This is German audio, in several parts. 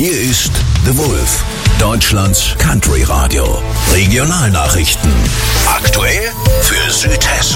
Hier ist The Wolf, Deutschlands Country Radio. Regionalnachrichten. Aktuell für Südhessen.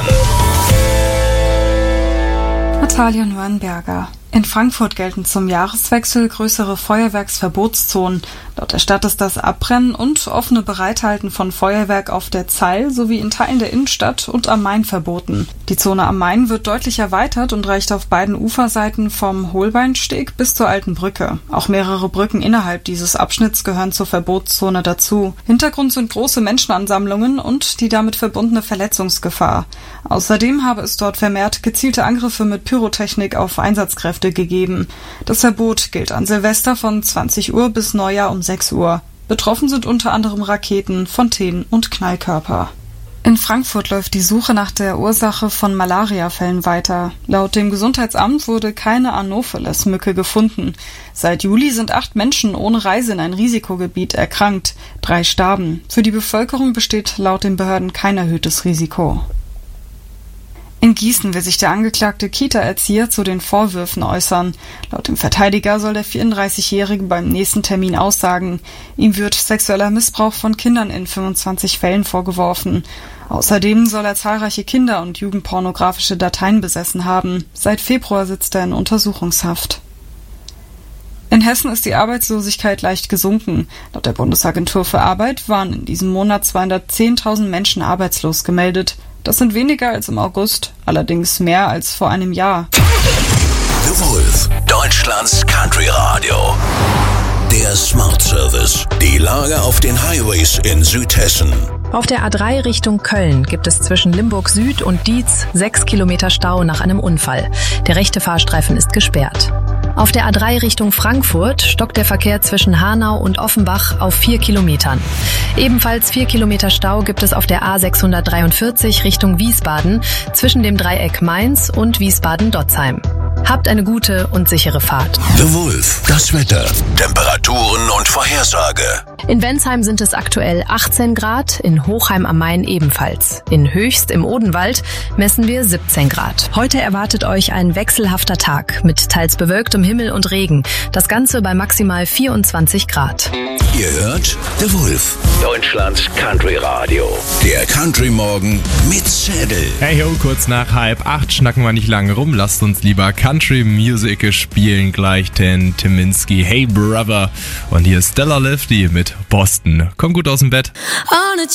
Natalia Neuenberger. In Frankfurt gelten zum Jahreswechsel größere Feuerwerksverbotszonen. Laut der Stadt ist das Abbrennen und offene Bereithalten von Feuerwerk auf der Zeil sowie in Teilen der Innenstadt und am Main verboten. Die Zone am Main wird deutlich erweitert und reicht auf beiden Uferseiten vom Holbeinsteg bis zur Alten Brücke. Auch mehrere Brücken innerhalb dieses Abschnitts gehören zur Verbotszone dazu. Hintergrund sind große Menschenansammlungen und die damit verbundene Verletzungsgefahr. Außerdem habe es dort vermehrt gezielte Angriffe mit Pyrotechnik auf Einsatzkräfte gegeben. Das Verbot gilt an Silvester von 20 Uhr bis Neujahr um 6 Uhr. Betroffen sind unter anderem Raketen, Fontänen und Knallkörper. In Frankfurt läuft die Suche nach der Ursache von Malariafällen weiter. Laut dem Gesundheitsamt wurde keine Anopheles-Mücke gefunden. Seit Juli sind 8 Menschen ohne Reise in ein Risikogebiet erkrankt. 3 starben. Für die Bevölkerung besteht laut den Behörden kein erhöhtes Risiko. In Gießen will sich der angeklagte Kita-Erzieher zu den Vorwürfen äußern. Laut dem Verteidiger soll der 34-Jährige beim nächsten Termin aussagen. Ihm wird sexueller Missbrauch von Kindern in 25 Fällen vorgeworfen. Außerdem soll er zahlreiche Kinder- und jugendpornografische Dateien besessen haben. Seit Februar sitzt er in Untersuchungshaft. In Hessen ist die Arbeitslosigkeit leicht gesunken. Laut der Bundesagentur für Arbeit waren in diesem Monat 210.000 Menschen arbeitslos gemeldet. Das sind weniger als im August, allerdings mehr als vor einem Jahr. The Wolf, Deutschlands Country Radio. Der Smart Service. Die Lage auf den Highways in Südhessen. Auf der A3 Richtung Köln gibt es zwischen Limburg Süd und Dietz 6 Kilometer Stau nach einem Unfall. Der rechte Fahrstreifen ist gesperrt. Auf der A3 Richtung Frankfurt stockt der Verkehr zwischen Hanau und Offenbach auf 4 Kilometern. Ebenfalls 4 Kilometer Stau gibt es auf der A643 Richtung Wiesbaden zwischen dem Dreieck Mainz und Wiesbaden-Dotzheim. Habt eine gute und sichere Fahrt. The Wolf, das Wetter, Temperaturen und Vorhersage. In Wensheim sind es aktuell 18 Grad, in Hochheim am Main ebenfalls. In Höchst im Odenwald messen wir 17 Grad. Heute erwartet euch ein wechselhafter Tag mit teils bewölktem Himmel und Regen. Das Ganze bei maximal 24 Grad. Ihr hört The Wolf, Deutschlands Country Radio. Der Country Morgen mit Zedel. Hey ho, kurz nach 7:30 schnacken wir nicht lange rum. Lasst uns lieber Country Music spielen. Gleich den Tyminski Hey Brother. Und hier ist Stella Lefty mit Boston. Komm gut aus dem Bett.